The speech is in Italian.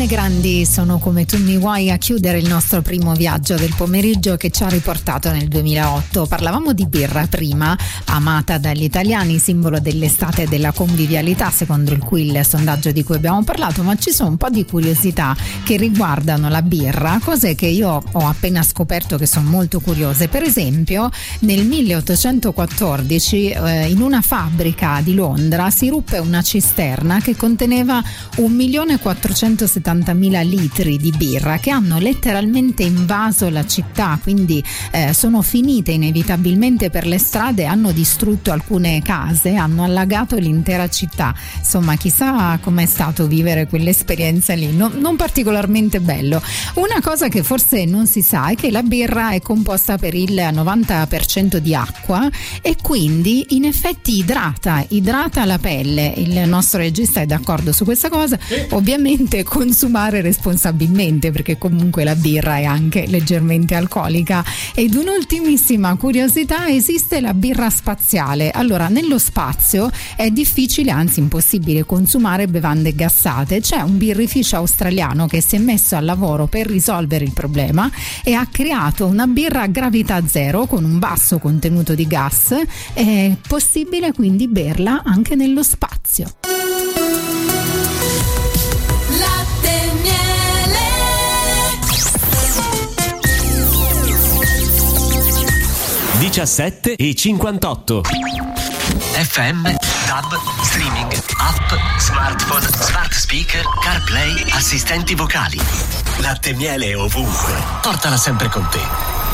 Ariane Grandi, Sono come tu mi vuoi, a chiudere il nostro primo viaggio del pomeriggio che ci ha riportato nel 2008. Parlavamo di birra prima, amata dagli italiani, simbolo dell'estate e della convivialità, secondo il sondaggio di cui abbiamo parlato, ma ci sono un po' di curiosità che riguardano la birra, cose che io ho appena scoperto che sono molto curiose. Per esempio, nel 1814 in una fabbrica di Londra si ruppe una cisterna che conteneva 1.470.000 litri di birra che hanno letteralmente invaso la città, quindi sono finite inevitabilmente per le strade, hanno distrutto alcune case, hanno allagato l'intera città. Insomma, chissà com'è stato vivere quell'esperienza lì, non particolarmente bello. Una cosa che forse non si sa è che la birra è composta per il 90% di acqua e quindi in effetti idrata la pelle. Il nostro regista è d'accordo su questa cosa. Ovviamente consumare responsabilmente, perché comunque la birra è anche leggermente alcolica. Ed un'ultimissima curiosità: esiste la birra spaziale. Allora, nello spazio è difficile, anzi impossibile, consumare bevande gassate. C'è un birrificio australiano che si è messo al lavoro per risolvere il problema e ha creato una birra a gravità zero con un basso contenuto di gas. È possibile quindi berla anche nello spazio. 17:58. FM, DAB, streaming, app, smartphone, smart speaker, CarPlay, assistenti vocali. Latte e miele ovunque. Portala sempre con te.